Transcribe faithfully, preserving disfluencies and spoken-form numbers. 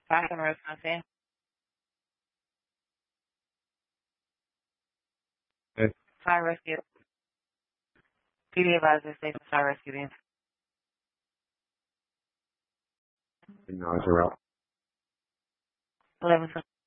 Fire and rescue. Hey, Fire rescue. P D advisor, station fire rescue team. no, it's a route. eleven